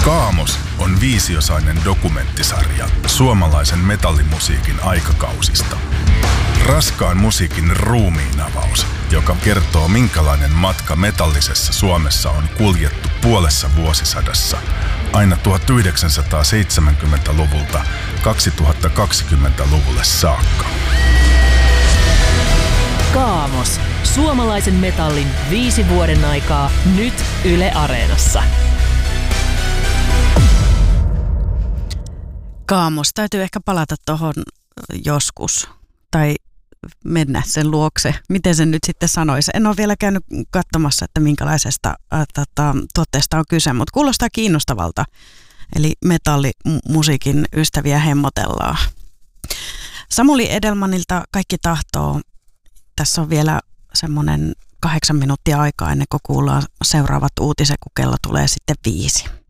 Kaamos on 5-osainen dokumenttisarja suomalaisen metallimusiikin aikakausista. Raskaan musiikin ruumiinavaus, joka kertoo minkälainen matka metallisessa Suomessa on kuljettu puolessa vuosisadassa aina 1970-luvulta 2020-luvulle saakka. Kaamos. Suomalaisen metallin 5 vuoden aikaa nyt Yle Areenassa. Kaamos. Täytyy ehkä palata tuohon joskus tai mennä sen luokse. Miten sen nyt sitten sanoisi? En ole vielä käynyt katsomassa, että minkälaisesta tuotteesta on kyse, mutta kuulostaa kiinnostavalta. Eli metallimusiikin ystäviä hemmotellaan. Samuli Edelmanilta Kaikki tahtoo. Tässä on vielä semmoinen 8 minuuttia aikaa ennen kuin kuullaan seuraavat uutiset, kun kello tulee sitten 5.